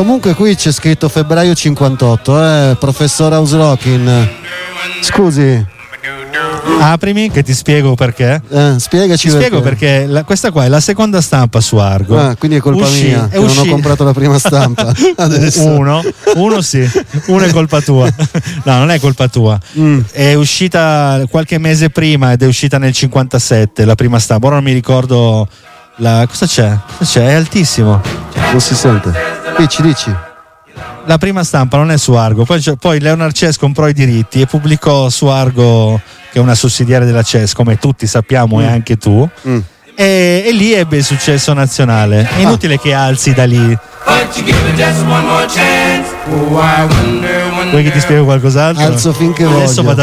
Comunque qui c'è scritto febbraio 58, professor Ausrockin. Scusi. Aprimi che ti spiego perché. Spiegaci. Ti spiego perché questa qua è la seconda stampa su Argo. Quindi è colpa mia che non ho comprato la prima stampa. Adesso. Uno sì, uno è colpa tua. No, non è colpa tua. È uscita qualche mese prima ed è uscita nel 57 la prima stampa. Ora non mi ricordo cosa c'è? È altissimo. Non si sente. Dici. La prima stampa non è su Argo, poi Leonard Chess comprò i diritti e pubblicò su Argo, che è una sussidiaria della Chess, come tutti sappiamo e anche tu, e lì ebbe il successo nazionale. È inutile che alzi da lì. Vuoi che ti spiego qualcos'altro? Alzo finché adesso voglio.